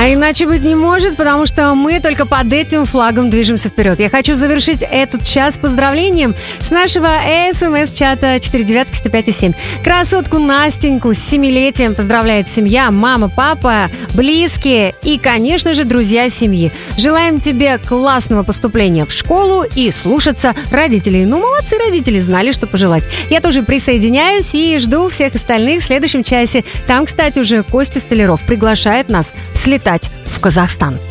А иначе быть не может, потому что мы только под этим флагом движемся вперед. Я хочу завершить этот час поздравлением с нашего СМС-чата 49105,7. Красотку Настеньку с 7-летием поздравляет семья, мама, папа, близкие и, конечно же, друзья семьи. Желаем тебе классного поступления в школу и слушаться родителей. Ну, молодцы родители, знали, что пожелать. Я тоже присоединяюсь и жду всех остальных в следующем часе. Там, кстати, уже Костя Столяров приглашает нас слетать в Казахстан.